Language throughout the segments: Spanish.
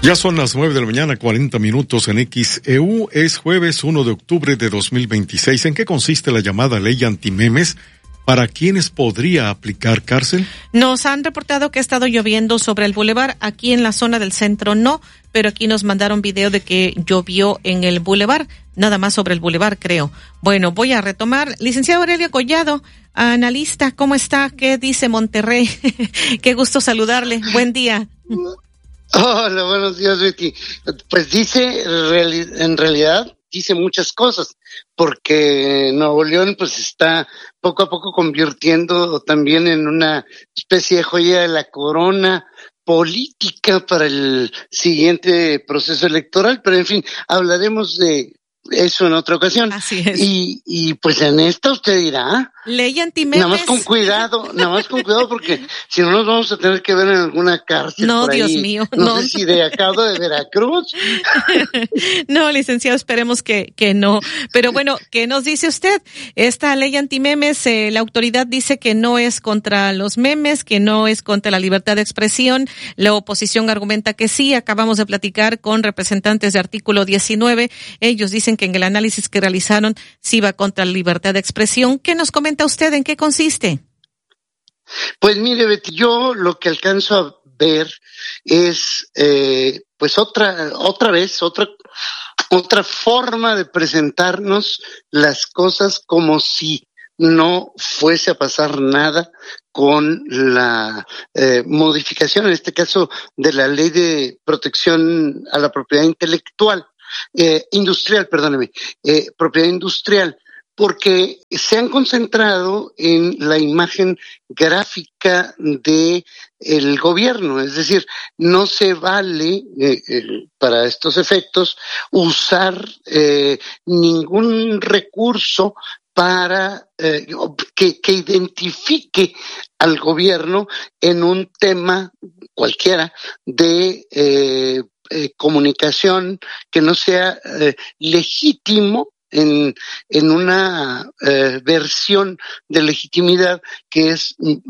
Ya son las 9:40 a.m. en XEU. Es jueves 1 de octubre de 2026. ¿En qué consiste la llamada ley antimemes? ¿Para quiénes podría aplicar cárcel? Nos han reportado que ha estado lloviendo sobre el bulevar. Aquí en la zona del centro no, pero aquí nos mandaron video de que llovió en el bulevar, nada más sobre el bulevar, creo. Bueno, voy a retomar. Licenciado Aurelio Collado, analista, ¿cómo está? ¿Qué dice Monterrey? Qué gusto saludarle. Buen día. Hola, buenos días, Betty. Pues en realidad dice muchas cosas, porque Nuevo León pues está poco a poco convirtiendo también en una especie de joya de la corona política para el siguiente proceso electoral, pero en fin, hablaremos de eso en otra ocasión. Así es. Y pues en esta usted dirá, ley antimemes. nada más con cuidado porque si no nos vamos a tener que ver en alguna cárcel. No, por ahí. Dios mío. No sé si de acá o de Veracruz. No, licenciado, esperemos que no. Pero bueno, ¿qué nos dice usted? Esta ley antimemes, la autoridad dice que no es contra los memes, que no es contra la libertad de expresión. La oposición argumenta que sí. Acabamos de platicar con representantes de Artículo 19. Ellos dicen que en el análisis que realizaron sí va contra la libertad de expresión. ¿Qué nos comenta usted? ¿En qué consiste? Pues mire, Betty, yo lo que alcanzo a ver es pues otra forma de presentarnos las cosas como si no fuese a pasar nada con la modificación, en este caso, de la Ley de Protección a la Propiedad Intelectual. Propiedad industrial, porque se han concentrado en la imagen gráfica de el gobierno, es decir, no se vale para estos efectos usar ningún recurso para que identifique al gobierno en un tema cualquiera de comunicación que no sea legítimo en una versión de legitimidad que es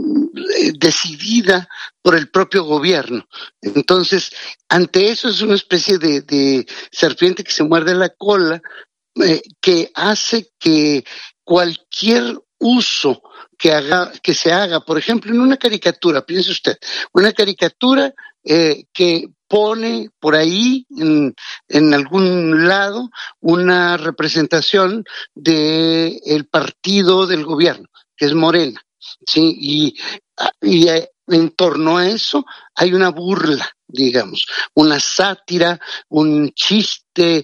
decidida por el propio gobierno. Entonces, ante eso es una especie de serpiente que se muerde la cola, que hace que cualquier uso que se haga, por ejemplo, en una caricatura, piense usted, una caricatura que pone por ahí en algún lado una representación de el partido del gobierno, que es Morena, sí, y en torno a eso hay una burla, digamos, una sátira, un chiste,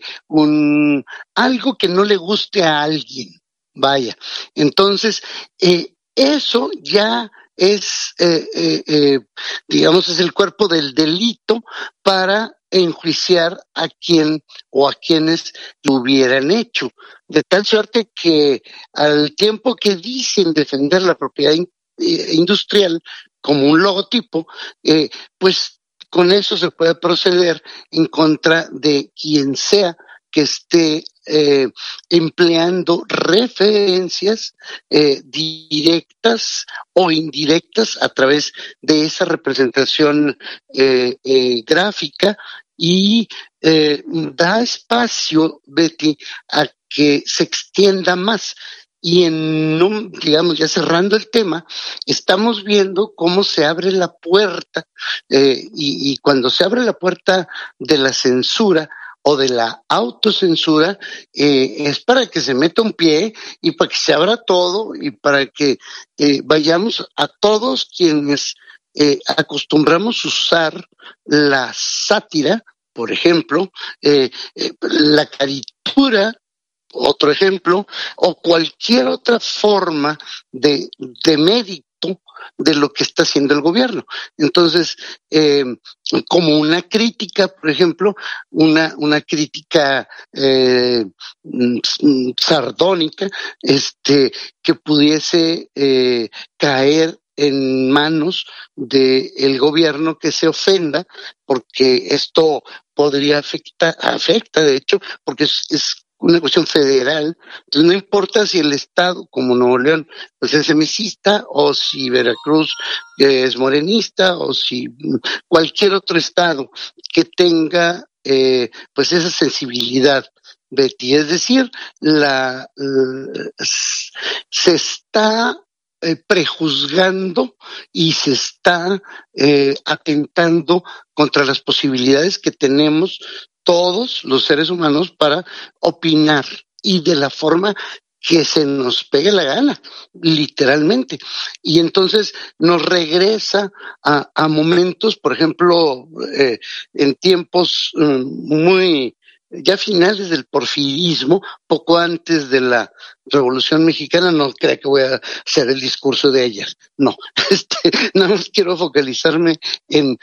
algo que no le guste a alguien. Vaya, entonces eso ya es, digamos, es el cuerpo del delito para enjuiciar a quien o a quienes lo hubieran hecho, de tal suerte que al tiempo que dicen defender la propiedad industrial como un logotipo, pues con eso se puede proceder en contra de quien sea que esté empleando referencias directas o indirectas a través de esa representación gráfica y da espacio, Betty, a que se extienda más. Y digamos, ya cerrando el tema, estamos viendo cómo se abre la puerta y cuando se abre la puerta de la censura o de la autocensura, es para que se meta un pie y para que se abra todo y para que vayamos a todos quienes acostumbramos usar la sátira, por ejemplo, la caricatura, otro ejemplo, o cualquier otra forma de mérito de lo que está haciendo el gobierno. Entonces, como una crítica, por ejemplo, una crítica sardónica, que pudiese caer en manos del gobierno que se ofenda, porque esto podría afecta de hecho, porque es una cuestión federal. Entonces no importa si el estado, como Nuevo León, pues es semicista, o si Veracruz es morenista, o si cualquier otro estado que tenga pues esa sensibilidad, Betty. Es decir, se está prejuzgando y se está atentando contra las posibilidades que tenemos todos los seres humanos para opinar, y de la forma que se nos pegue la gana, literalmente. Y entonces nos regresa a momentos, por ejemplo, en tiempos muy ya finales del porfirismo, poco antes de la Revolución Mexicana. No crea que voy a hacer el discurso de ellas, no. Nada más quiero focalizarme en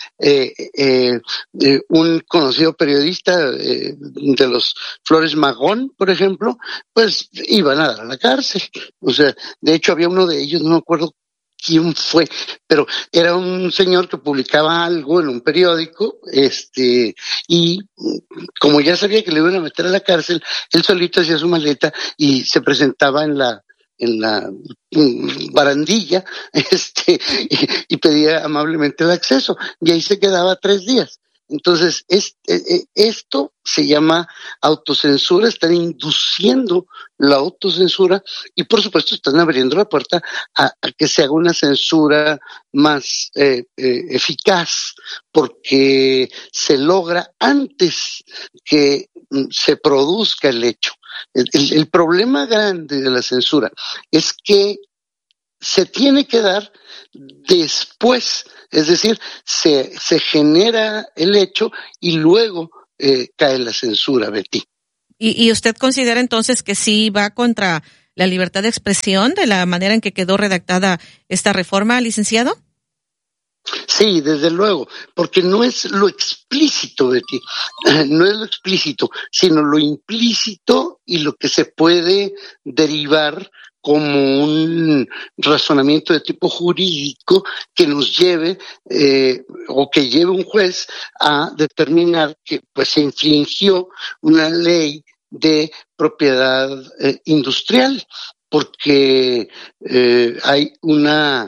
un conocido periodista de los Flores Magón, por ejemplo, pues iban a dar a la cárcel. O sea, de hecho había uno de ellos, no me acuerdo quién fue, pero era un señor que publicaba algo en un periódico, y como ya sabía que le iban a meter a la cárcel, él solito hacía su maleta y se presentaba en la barandilla, y pedía amablemente el acceso, y ahí se quedaba 3 días. Entonces, esto se llama autocensura, están induciendo la autocensura, y por supuesto están abriendo la puerta a que se haga una censura más eficaz, porque se logra antes que se produzca el hecho. El problema grande de la censura es que se tiene que dar después, es decir, se genera el hecho y luego cae la censura, Betty. ¿Y usted considera entonces que sí va contra la libertad de expresión de la manera en que quedó redactada esta reforma, licenciado? Sí, desde luego, porque no es lo explícito, Betty, no es lo explícito, sino lo implícito y lo que se puede derivar como un razonamiento de tipo jurídico que nos lleve o que lleve un juez a determinar que pues se infringió una ley de propiedad industrial, porque hay una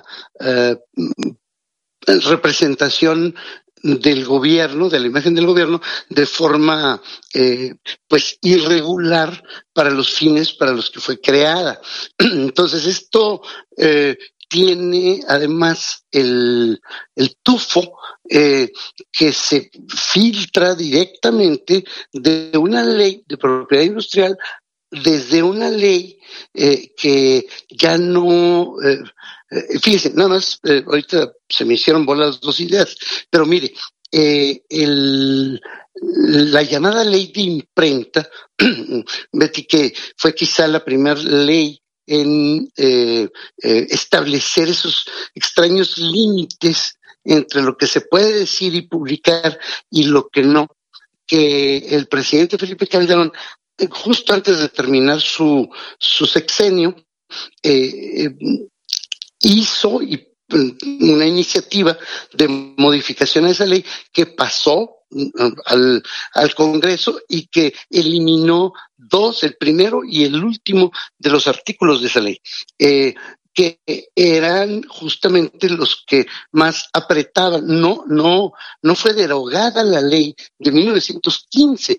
representación del gobierno, de la imagen del gobierno, de forma pues irregular para los fines para los que fue creada. Entonces esto tiene además el tufo que se filtra directamente de una ley de propiedad industrial, desde una ley que ya no... fíjense, nada más, ahorita se me hicieron bolas 2 ideas, pero mire, la llamada ley de imprenta, Betty, que fue quizá la primera ley en establecer esos extraños límites entre lo que se puede decir y publicar y lo que no, que el presidente Felipe Calderón, justo antes de terminar su sexenio, hizo una iniciativa de modificación a esa ley que pasó al Congreso y que eliminó 2, el primero y el último de los artículos de esa ley, que eran justamente los que más apretaban. No fue derogada la ley de 1915,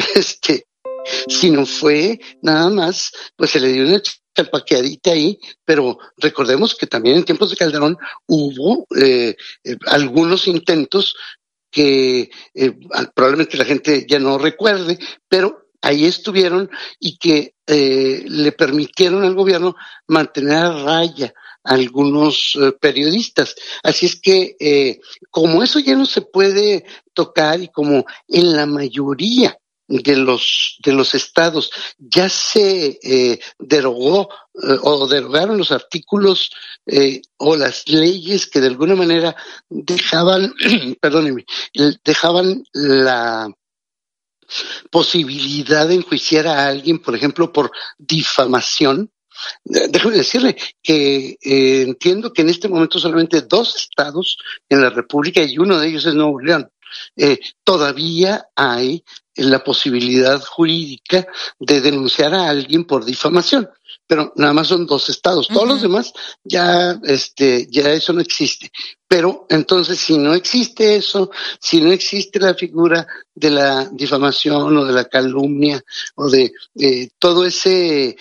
sino fue nada más, pues se le dio una chapaqueadita ahí, pero recordemos que también en tiempos de Calderón hubo algunos intentos que probablemente la gente ya no recuerde, pero ahí estuvieron y que le permitieron al gobierno mantener a raya a algunos periodistas. Así es que como eso ya no se puede tocar y como en la mayoría de los estados ya se derogó o derogaron los artículos o las leyes que de alguna manera dejaban, perdónenme, dejaban la posibilidad de enjuiciar a alguien, por ejemplo, por difamación. Déjeme decirle que entiendo que en este momento solamente 2 estados en la República, y uno de ellos es Nuevo León, todavía hay la posibilidad jurídica de denunciar a alguien por difamación. Pero nada más son 2 estados. Todos los demás ya eso no existe. Pero entonces, si no existe eso, si no existe la figura de la difamación o de la calumnia o de todo ese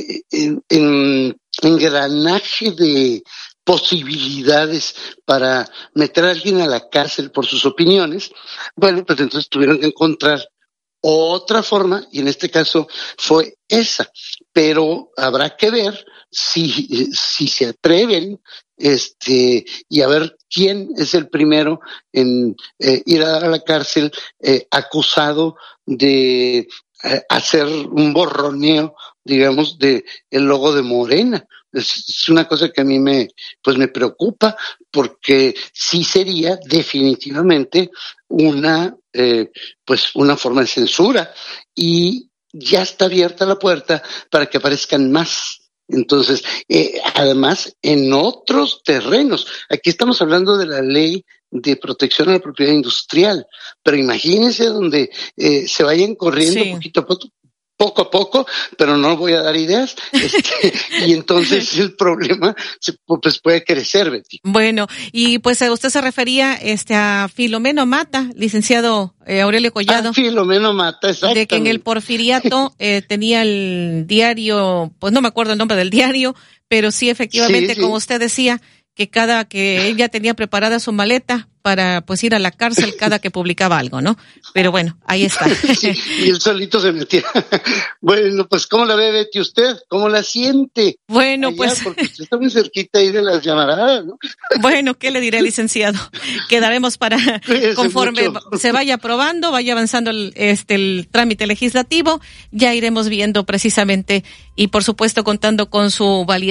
engranaje de posibilidades para meter a alguien a la cárcel por sus opiniones, bueno, pues entonces tuvieron que encontrar otra forma, y en este caso fue esa, pero habrá que ver si se atreven, y a ver quién es el primero en ir a dar a la cárcel acusado de hacer un borroneo, digamos, de el logo de Morena. Es una cosa que a mí me preocupa, porque sí sería definitivamente una forma de censura, y ya está abierta la puerta para que aparezcan más. Entonces, además, en otros terrenos, aquí estamos hablando de la ley de protección a la propiedad industrial, pero imagínense donde se vayan corriendo poco a poco, pero no voy a dar ideas, y entonces el problema pues puede crecer, Betty. Bueno, y pues usted se refería a Filomeno Mata, licenciado Aurelio Collado. Filomeno Mata, exactamente. De que en el Porfiriato tenía el diario, pues no me acuerdo el nombre del diario, pero sí, efectivamente, como usted decía, que que ella tenía preparada su maleta para pues ir a la cárcel cada que publicaba algo, ¿no? Pero bueno, ahí está. Sí, y él solito se metía. Bueno, pues ¿cómo la ve, Betty, usted? ¿Cómo la siente? Bueno, allá? pues Porque usted está muy cerquita ahí de las llamaradas, ¿no? Bueno, ¿qué le diré, licenciado? Quedaremos para conforme se vaya aprobando, vaya avanzando el trámite legislativo, ya iremos viendo precisamente, y por supuesto contando con su validez